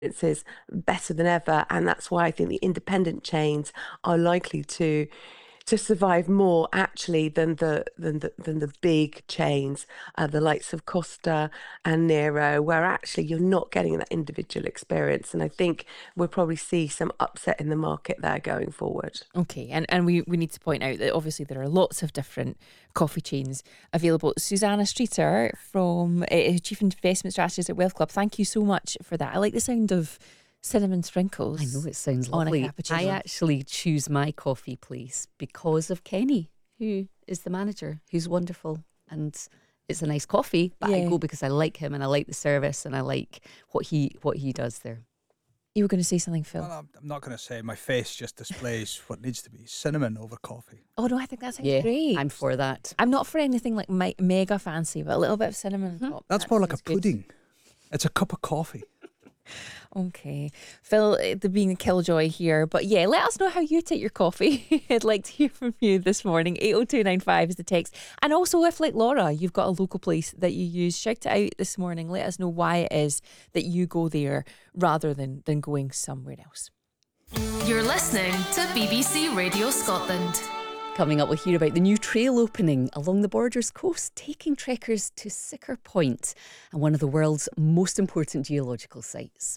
experiences better than ever, and that's why I think the independent chains are likely to survive more actually than the big chains, the likes of Costa and Nero, where actually you're not getting that individual experience. And I think we'll probably see some upset in the market there going forward. Okay, and we need to point out that obviously there are lots of different coffee chains available. Susanna Streeter from Chief Investment Strategist at Wealth Club, thank you so much for that. I like the sound of cinnamon sprinkles. I know, it sounds on a lovely. cappuccino. I actually choose my coffee place because of Kenny, who is the manager, who's wonderful, and it's a nice coffee, but I go because I like him and I like the service and I like what he does there. You were going to say something, Phil? Well, I'm not going to say. My face just displays what needs to be cinnamon over coffee. Oh no, I think that sounds great. I'm for that. I'm not for anything like mega fancy, but a little bit of cinnamon on top. That's that more like a sounds good. pudding. It's a cup of coffee. Okay. Phil, the being a killjoy here. But yeah, let us know how you take your coffee. I'd like to hear from you this morning. 80295 is the text. And also, if like Laura, you've got a local place that you use, shout it out this morning. Let us know why it is that you go there rather than going somewhere else. You're listening to BBC Radio Scotland. Coming up, we'll hear about the new trail opening along the Borders coast, taking trekkers to Sicker Point and one of the world's most important geological sites.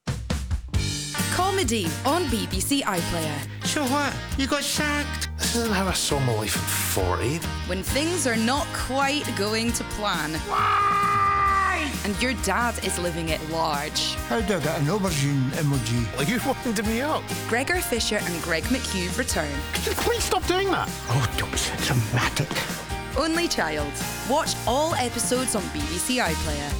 Comedy on BBC iPlayer. So what? You got sacked? This isn't how I saw my life at 40. When things are not quite going to plan. Why? And your dad is living it large. How do I get an aubergine emoji? Well, you wound me up. Gregor Fisher and Greg McHugh return. Could you please stop doing that? Oh, don't be so dramatic. Only Child. Watch all episodes on BBC iPlayer.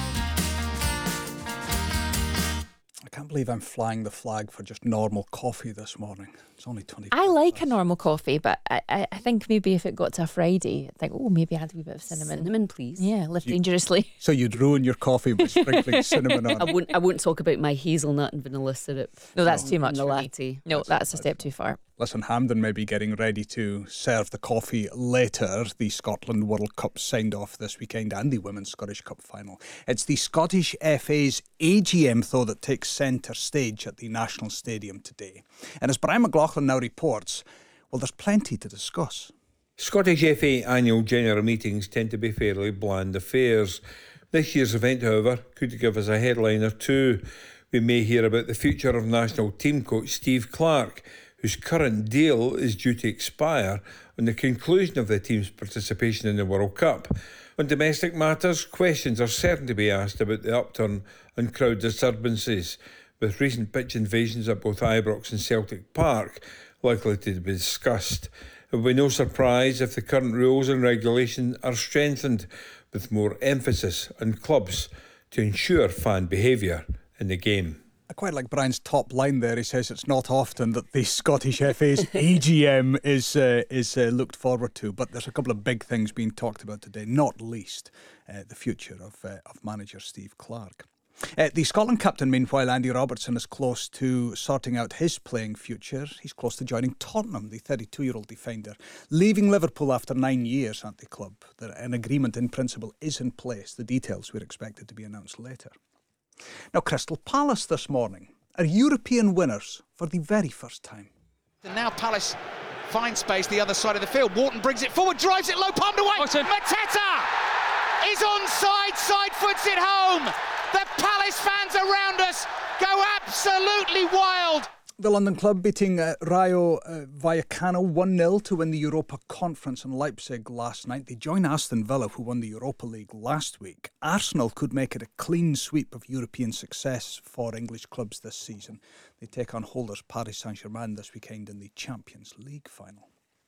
I can't believe I'm flying the flag for just normal coffee this morning. It's only 20. I like a normal coffee, but I think maybe if it got to a Friday, I think, maybe add a wee bit of cinnamon. Cinnamon, please. Yeah, live dangerously. So you'd ruin your coffee by sprinkling cinnamon on it. I won't talk about my hazelnut and vanilla syrup. No, that's too much in the for me. latte. No, that's a step too far. Listen, Hampden may be getting ready to serve the coffee later. The Scotland World Cup signed off this weekend and the Women's Scottish Cup final. It's the Scottish FA's AGM, though, that takes centre stage at the National Stadium today. And as Brian McLaughlin now reports, well, there's plenty to discuss. Scottish FA annual general meetings tend to be fairly bland affairs. This year's event, however, could give us a headline or two. We may hear about the future of national team coach Steve Clarke, whose current deal is due to expire on the conclusion of the team's participation in the World Cup. On domestic matters, questions are certain to be asked about the upturn on crowd disturbances, with recent pitch invasions at both Ibrox and Celtic Park likely to be discussed. It will be no surprise if the current rules and regulations are strengthened, with more emphasis on clubs to ensure fan behaviour in the game. I quite like Brian's top line there. He says it's not often that the Scottish FA's AGM is looked forward to, but there's a couple of big things being talked about today, not least the future of manager Steve Clarke. The Scotland captain, meanwhile, Andy Robertson, is close to sorting out his playing future. He's close to joining Tottenham, the 32-year-old defender, leaving Liverpool after 9 years at the club. An agreement in principle is in place. The details were expected to be announced later. Now, Crystal Palace this morning are European winners for the very first time. And now Palace find space the other side of the field. Wharton brings it forward, drives it low, palmed away. Mateta is onside, side foots it home. The Palace fans around us go absolutely wild. The London club beating Rayo Vallecano 1-0 to win the Europa Conference in Leipzig last night. They join Aston Villa, who won the Europa League last week. Arsenal could make it a clean sweep of European success for English clubs this season. They take on holders Paris Saint-Germain this weekend in the Champions League final.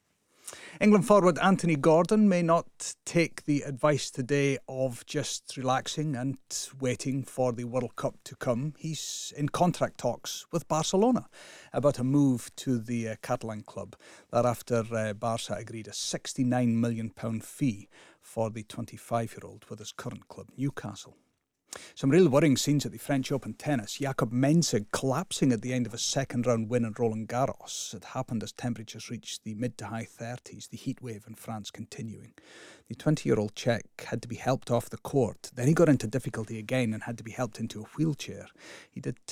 England forward Anthony Gordon may not take the advice today of just relaxing and waiting for the World Cup to come. He's in contract talks with Barcelona about a move to the Catalan club. That after Barca agreed a £69 million fee for the 25-year-old with his current club, Newcastle. Some real worrying scenes at the French Open tennis. Jakob Mensah collapsing at the end of a second-round win in Roland Garros. It happened as temperatures reached the mid to high 30s, the heat wave in France continuing. The 20-year-old Czech had to be helped off the court. Then he got into difficulty again and had to be helped into a wheelchair. He did